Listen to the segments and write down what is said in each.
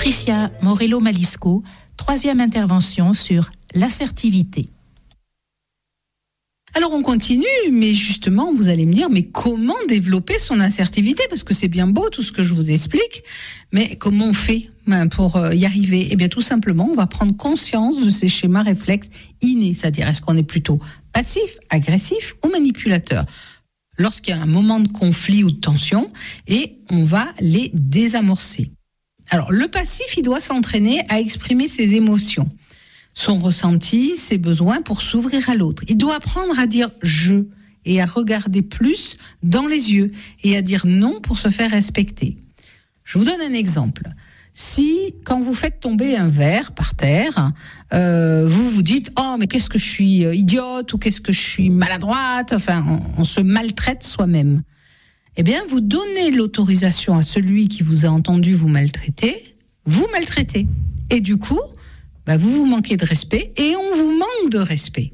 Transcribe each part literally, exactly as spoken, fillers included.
Patricia Morello-Malisco, troisième intervention sur l'assertivité. Alors on continue, mais justement, vous allez me dire, mais comment développer son assertivité ? Parce que c'est bien beau tout ce que je vous explique, mais comment on fait pour y arriver ? Eh bien tout simplement, on va prendre conscience de ces schémas réflexes innés, c'est-à-dire est-ce qu'on est plutôt passif, agressif ou manipulateur ? Lorsqu'il y a un moment de conflit ou de tension, et on va les désamorcer. Alors le passif, il doit s'entraîner à exprimer ses émotions, son ressenti, ses besoins pour s'ouvrir à l'autre. Il doit apprendre à dire « je » et à regarder plus dans les yeux et à dire non pour se faire respecter. Je vous donne un exemple. Si, quand vous faites tomber un verre par terre, euh, vous vous dites « oh, mais qu'est-ce que je suis idiote » ou « qu'est-ce que je suis maladroite », enfin, on, on se maltraite soi-même. Eh bien, vous donnez l'autorisation à celui qui vous a entendu vous maltraiter, vous maltraitez. Et du coup, bah vous vous manquez de respect et on vous manque de respect.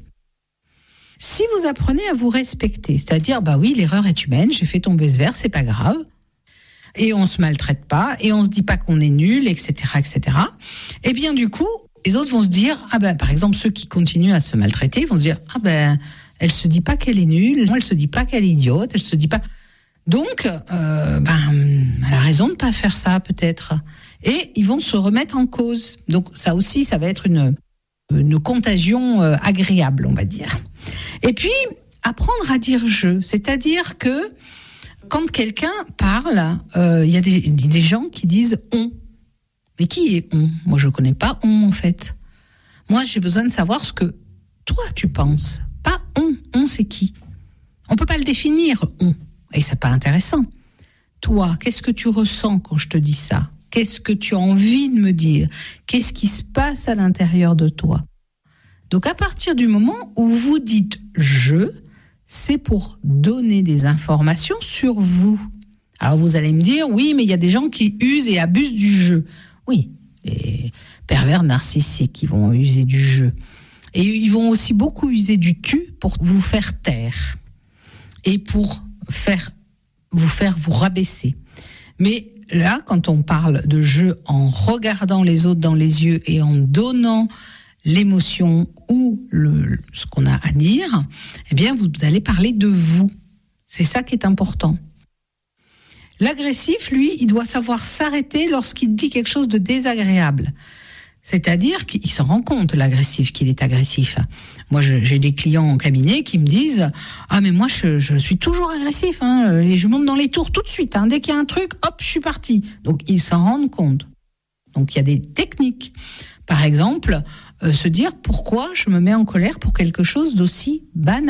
Si vous apprenez à vous respecter, c'est-à-dire, bah oui, l'erreur est humaine, j'ai fait tomber ce verre, c'est pas grave, et on se maltraite pas, et on se dit pas qu'on est nul, et cetera, et cetera. Eh bien, du coup, les autres vont se dire, ah ben, par exemple, ceux qui continuent à se maltraiter vont se dire, ah ben, elle se dit pas qu'elle est nulle, elle se dit pas qu'elle est idiote, elle se dit pas. Donc, euh, ben, elle a raison de pas faire ça, peut-être. Et ils vont se remettre en cause. Donc ça aussi, ça va être une, une contagion euh, agréable, on va dire. Et puis, apprendre à dire « je », c'est-à-dire que quand quelqu'un parle, il euh, y a des, des gens qui disent « on ». Mais qui est « on » ? Moi, je ne connais pas « on » en fait. Moi, j'ai besoin de savoir ce que toi, tu penses. Pas « on ». « On », c'est qui ? On ne peut pas le définir « on ». Et c'est pas intéressant. Toi, qu'est-ce que tu ressens quand je te dis ça ? Qu'est-ce que tu as envie de me dire ? Qu'est-ce qui se passe à l'intérieur de toi ? Donc, à partir du moment où vous dites « je », c'est pour donner des informations sur vous. Alors, vous allez me dire « oui, mais il y a des gens qui usent et abusent du jeu ». Oui, les pervers narcissiques qui vont user du jeu. Et ils vont aussi beaucoup user du « tu » pour vous faire taire et pour faire, vous faire vous rabaisser. Mais là, quand on parle de jeu en regardant les autres dans les yeux et en donnant l'émotion ou le, ce qu'on a à dire, eh bien, vous allez parler de vous. C'est ça qui est important. L'agressif, lui, il doit savoir s'arrêter lorsqu'il dit quelque chose de désagréable. C'est-à-dire qu'il s'en rend compte, l'agressif, qu'il est agressif. Moi, je, j'ai des clients en cabinet qui me disent « Ah, mais moi, je, je suis toujours agressif, hein, et je monte dans les tours tout de suite. Hein, dès qu'il y a un truc, hop, je suis parti. » Donc, ils s'en rendent compte. Donc, il y a des techniques. Par exemple, euh, se dire « Pourquoi je me mets en colère pour quelque chose d'aussi banal ?»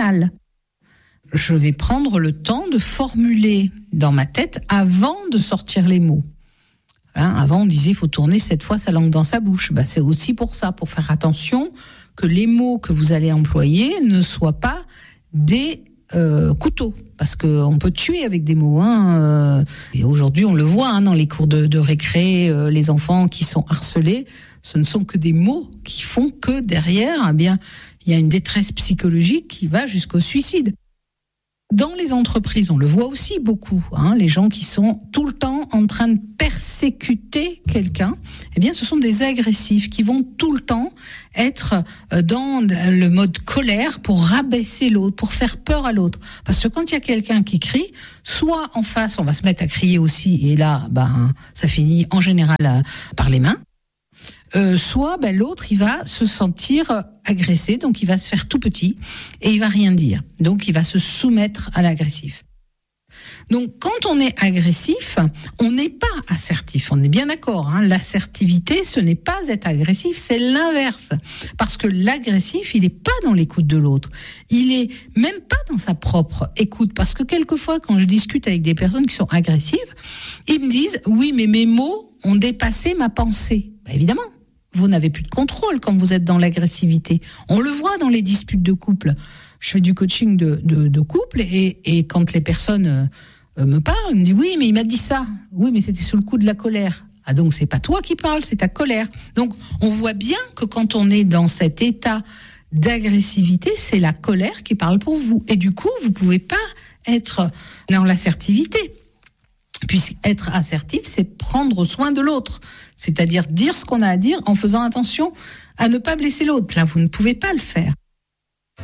Je vais prendre le temps de formuler dans ma tête avant de sortir les mots. Hein, avant, on disait il faut tourner cette fois sa langue dans sa bouche. Ben, c'est aussi pour ça, pour faire attention que les mots que vous allez employer ne soient pas des euh, couteaux. Parce qu'on peut tuer avec des mots. Hein, euh, et aujourd'hui, on le voit hein, dans les cours de, de récré, euh, les enfants qui sont harcelés, ce ne sont que des mots qui font que derrière, eh bien, il y a une détresse psychologique qui va jusqu'au suicide. Dans les entreprises, on le voit aussi beaucoup, hein, les gens qui sont tout le temps en train de persécuter quelqu'un, eh bien, ce sont des agressifs qui vont tout le temps être dans le mode colère pour rabaisser l'autre, pour faire peur à l'autre. Parce que quand il y a quelqu'un qui crie, soit en face, on va se mettre à crier aussi, et là, ben, ça finit en général par les mains. Euh, soit ben, l'autre il va se sentir agressé, donc il va se faire tout petit et il va rien dire, donc il va se soumettre à l'agressif. Donc quand on est agressif, on n'est pas assertif, on est bien d'accord, hein. L'assertivité ce n'est pas être agressif, c'est l'inverse, parce que l'agressif il n'est pas dans l'écoute de l'autre, il est même pas dans sa propre écoute, parce que quelquefois quand je discute avec des personnes qui sont agressives, ils me disent oui mais mes mots ont dépassé ma pensée. Ben, évidemment. Vous n'avez plus de contrôle quand vous êtes dans l'agressivité. On le voit dans les disputes de couple. Je fais du coaching de, de, de couple et, et quand les personnes euh, me parlent, ils me disent « Oui, mais il m'a dit ça. Oui, mais c'était sous le coup de la colère. » Ah donc, c'est pas toi qui parles, c'est ta colère. Donc, on voit bien que quand on est dans cet état d'agressivité, c'est la colère qui parle pour vous. Et du coup, vous pouvez pas être dans l'assertivité. Puisque être assertif, c'est prendre soin de l'autre. C'est-à-dire dire ce qu'on a à dire en faisant attention à ne pas blesser l'autre. Là, vous ne pouvez pas le faire.